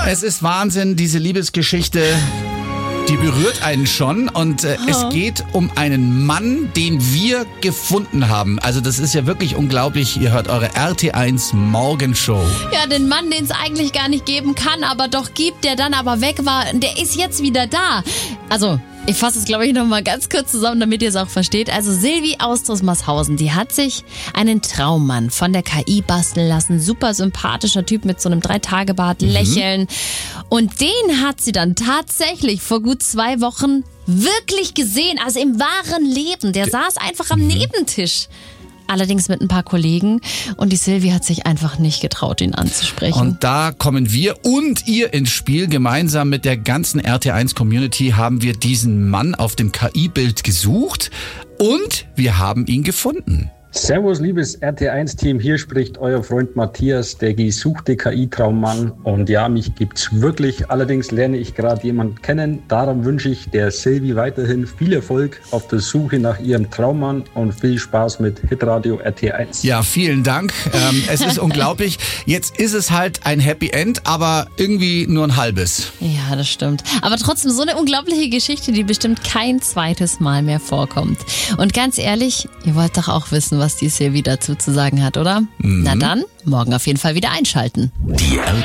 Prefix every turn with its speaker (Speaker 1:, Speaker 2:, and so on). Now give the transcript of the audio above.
Speaker 1: Es ist Wahnsinn, diese Liebesgeschichte, die berührt einen schon. Und es geht um einen Mann, den wir gefunden haben. Also das ist ja wirklich unglaublich. Ihr hört eure RT1 Morgenshow.
Speaker 2: Ja, den Mann, den es eigentlich gar nicht geben kann, aber doch gibt, der dann aber weg war, der ist jetzt wieder da. Also, ich fasse es, glaube ich, nochmal ganz kurz zusammen, damit ihr es auch versteht. Also Silvi aus Dresmershausen, die hat sich einen Traummann von der KI basteln lassen. Super sympathischer Typ mit so einem 3-Tage-Bart, Lächeln. Und den hat sie dann tatsächlich vor gut 2 Wochen wirklich gesehen. Also im wahren Leben. Der saß einfach am Nebentisch. Allerdings mit ein paar Kollegen. Und die Silvi hat sich einfach nicht getraut, ihn anzusprechen.
Speaker 1: Und da kommen wir und ihr ins Spiel. Gemeinsam mit der ganzen RT1-Community haben wir diesen Mann auf dem KI-Bild gesucht. Und wir haben ihn gefunden.
Speaker 3: Servus, liebes RT1-Team, hier spricht euer Freund Matthias, der gesuchte KI-Traummann. Und ja, mich gibt's wirklich. Allerdings lerne ich gerade jemanden kennen. Darum wünsche ich der Silvi weiterhin viel Erfolg auf der Suche nach ihrem Traummann und viel Spaß mit Hitradio RT1.
Speaker 1: Ja, vielen Dank. Es ist unglaublich. Jetzt ist es halt ein Happy End, aber irgendwie nur ein halbes.
Speaker 2: Ja, das stimmt. Aber trotzdem so eine unglaubliche Geschichte, die bestimmt kein zweites Mal mehr vorkommt. Und ganz ehrlich, ihr wollt doch auch wissen, was die Silvi dazu zu sagen hat, oder? Na dann, morgen auf jeden Fall wieder einschalten.
Speaker 4: Die